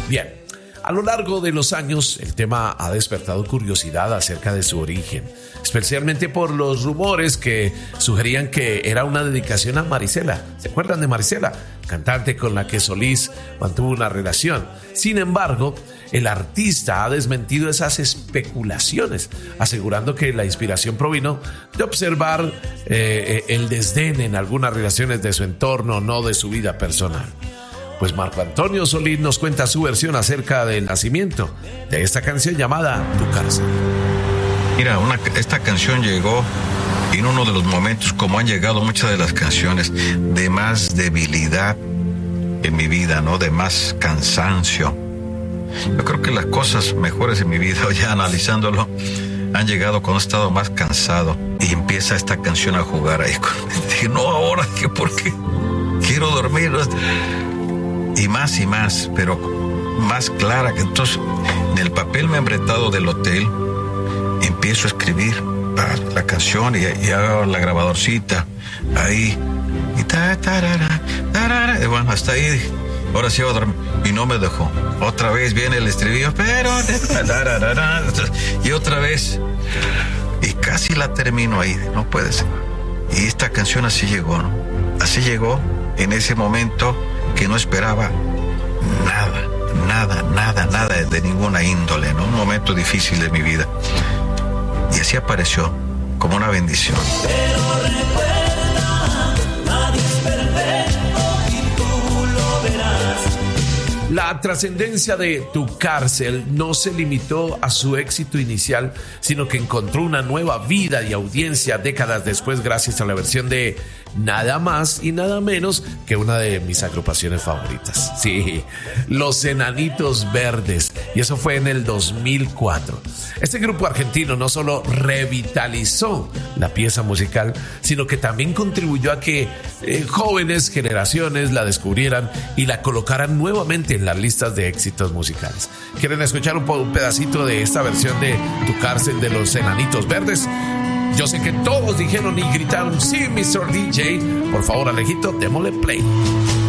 Bien, a lo largo de los años el tema ha despertado curiosidad acerca de su origen, especialmente por los rumores que sugerían que era una dedicación a Marisela. ¿Se acuerdan de Marisela? Cantante con la que Solís mantuvo una relación. Sin embargo, el artista ha desmentido esas especulaciones, asegurando que la inspiración provino de observar el desdén en algunas relaciones de su entorno, no de su vida personal. Pues Marco Antonio Solís nos cuenta su versión acerca del nacimiento de esta canción llamada Tu Cárcel. Mira, esta canción llegó en uno de los momentos, como han llegado muchas de las canciones, de más debilidad en mi vida, ¿no? De más cansancio. Yo creo que las cosas mejores en mi vida, ya analizándolo, han llegado cuando he estado más cansado y empieza esta canción a jugar ahí. Dije, no, ahora, ¿por qué? Quiero dormir. Y más, pero más clara. Que entonces, en el papel membretado del hotel, empiezo a escribir la canción y hago la grabadorcita ahí. Y bueno, hasta ahí. Ahora sí voy a dormir. Y no me dejó. Otra vez viene el estribillo, pero... Y otra vez. Y casi la termino ahí. No puede ser. Y esta canción así llegó, ¿no? Así llegó en ese momento que no esperaba nada de ninguna índole, ¿no? Un momento difícil de mi vida. Y así apareció como una bendición. Pero recuerda, nadie es perfecto y tú lo verás. La trascendencia de Tu Cárcel no se limitó a su éxito inicial, sino que encontró una nueva vida y audiencia décadas después gracias a la versión de nada más y nada menos que una de mis agrupaciones favoritas. Sí, Los Enanitos Verdes. Y eso fue en el 2004. Este grupo argentino no solo revitalizó la pieza musical, sino que también contribuyó a que jóvenes generaciones la descubrieran y la colocaran nuevamente en las listas de éxitos musicales. ¿Quieren escuchar un pedacito de esta versión de Tu Cárcel de Los Enanitos Verdes? Yo sé que todos dijeron y gritaron, sí, Mr. DJ. Por favor, Alejito, démosle play.